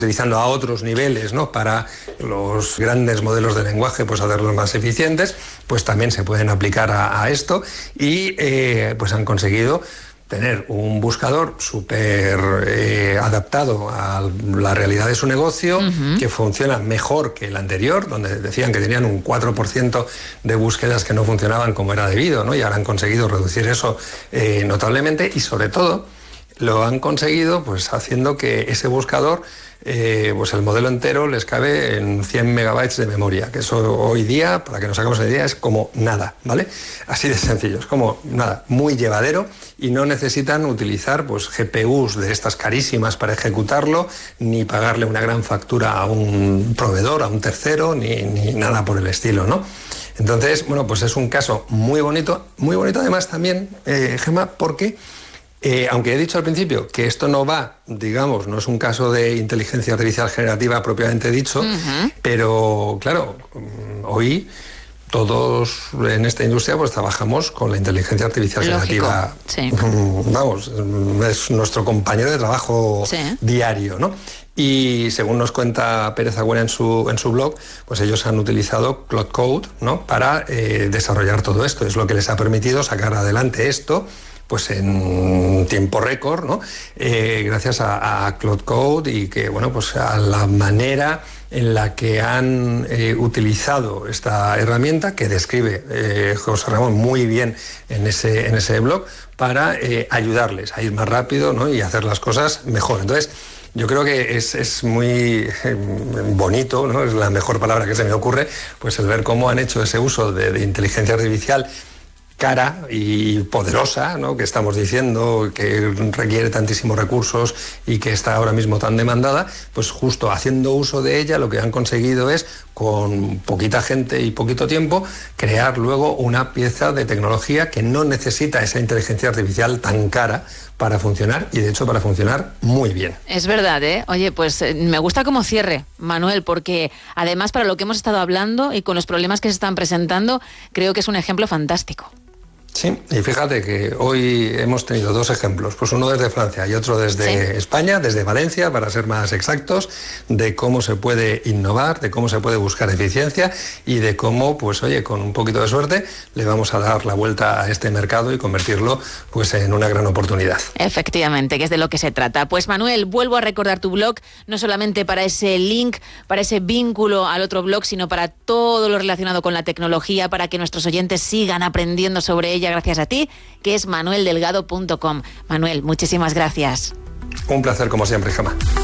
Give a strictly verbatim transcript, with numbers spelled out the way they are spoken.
utilizando a otros niveles, ¿no?, para los grandes modelos de lenguaje, pues hacerlos más eficientes, pues también se pueden aplicar a, a esto y eh, pues han conseguido tener un buscador súper eh, adaptado a la realidad de su negocio, uh-huh. que funciona mejor que el anterior, donde decían que tenían un cuatro por ciento de búsquedas que no funcionaban como era debido, ¿no? Y ahora han conseguido reducir eso eh, notablemente y sobre todo lo han conseguido pues haciendo que ese buscador, eh, pues el modelo entero les cabe en cien megabytes de memoria, que eso hoy día, para que nos hagamos una idea, es como nada, ¿vale? Así de sencillo, es como nada, muy llevadero y no necesitan utilizar pues G P Us de estas carísimas para ejecutarlo, ni pagarle una gran factura a un proveedor, a un tercero, ni, ni nada por el estilo, ¿no? Entonces, bueno, pues es un caso muy bonito, muy bonito además también, eh, Gemma, porque Eh, aunque he dicho al principio que esto no va, digamos, no es un caso de inteligencia artificial generativa propiamente dicho, uh-huh. pero claro, hoy todos en esta industria pues trabajamos con la inteligencia artificial Lógico, generativa. Sí. Vamos, es nuestro compañero de trabajo sí. diario, ¿no? Y según nos cuenta Pérez Agüera en su, en su blog, pues ellos han utilizado Claude Code, ¿no?, para eh, desarrollar todo esto. Es lo que les ha permitido sacar adelante esto pues en tiempo récord, ¿no? Eh, gracias a, a Claude Code y que, bueno, pues a la manera en la que han eh, utilizado esta herramienta que describe eh, José Ramón muy bien en ese, en ese blog para eh, ayudarles a ir más rápido, ¿no?, y hacer las cosas mejor. Entonces, yo creo que es, es muy eh, bonito, ¿no?, es la mejor palabra que se me ocurre, pues el ver cómo han hecho ese uso de, de inteligencia artificial cara y poderosa, ¿no?, que estamos diciendo que requiere tantísimos recursos y que está ahora mismo tan demandada, pues justo haciendo uso de ella lo que han conseguido es, con poquita gente y poquito tiempo, crear luego una pieza de tecnología que no necesita esa inteligencia artificial tan cara para funcionar y de hecho para funcionar muy bien. Es verdad, ¿eh? Oye, pues eh, me gusta como cierre, Manuel, porque además para lo que hemos estado hablando y con los problemas que se están presentando, creo que es un ejemplo fantástico. Sí, y fíjate que hoy hemos tenido dos ejemplos, pues uno desde Francia y otro desde sí. España, desde Valencia, para ser más exactos, de cómo se puede innovar, de cómo se puede buscar eficiencia y de cómo, pues oye, con un poquito de suerte le vamos a dar la vuelta a este mercado y convertirlo pues en una gran oportunidad. Efectivamente, que es de lo que se trata. Pues Manuel, vuelvo a recordar tu blog, no solamente para ese link, para ese vínculo al otro blog, sino para todo lo relacionado con la tecnología, para que nuestros oyentes sigan aprendiendo sobre ella gracias a ti, que es manuel delgado punto com. Manuel, muchísimas gracias. Un placer como siempre, Gemma.